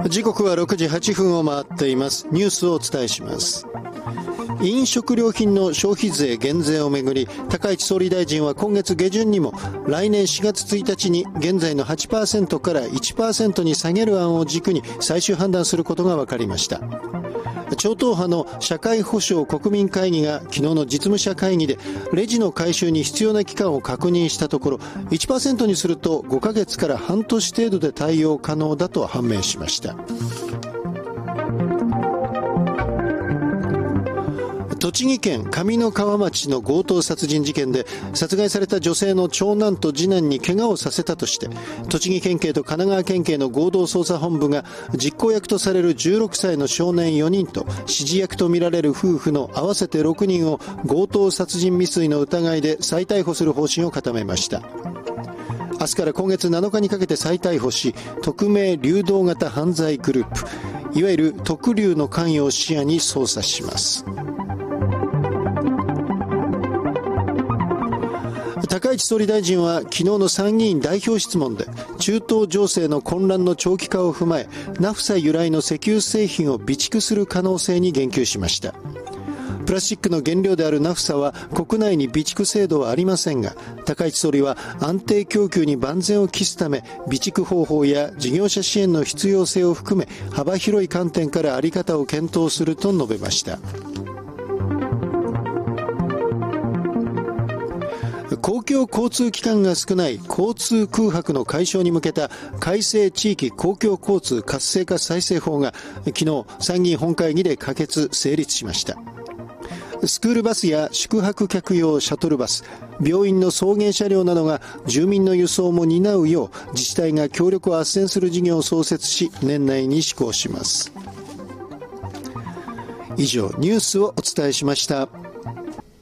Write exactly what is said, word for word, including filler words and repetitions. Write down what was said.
時刻はろくじはっぷんを回っています。ニュースをお伝えします。飲食料品の消費税減税をめぐり、高市総理大臣は今月下旬にも来年しがつついたちに現在の はちパーセント から いちパーセント に下げる案を軸に最終判断することが分かりました。超党派の社会保障国民会議が昨日の実務者会議でレジの回収に必要な期間を確認したところ いちパーセント にするとごかげつから半年程度で対応可能だと判明しました。栃木県上三川町の強盗殺人事件で殺害された女性の長男と次男に怪我をさせたとして栃木県警と神奈川県警の合同捜査本部が実行役とされるじゅうろくさいの少年よにんと指示役とみられる夫婦の合わせてろくにんを強盗殺人未遂の疑いで再逮捕する方針を固めました。明日から今月なのかにかけて再逮捕し、匿名流動型犯罪グループいわゆる特流の関与を視野に捜査します。高市総理大臣は昨日の参議院代表質問で中東情勢の混乱の長期化を踏まえナフサ由来の石油製品を備蓄する可能性に言及しました。プラスチックの原料であるナフサは国内に備蓄制度はありませんが、高市総理は安定供給に万全を期すため備蓄方法や事業者支援の必要性を含め幅広い観点から在り方を検討すると述べました。公共交通機関が少ない交通空白の解消に向けた改正地域公共交通活性化再生法が昨日参議院本会議で可決成立しました。スクールバスや宿泊客用シャトルバス、病院の送迎車両などが住民の輸送も担うよう自治体が協力を斡旋する事業を創設し年内に施行します。以上ニュースをお伝えしました。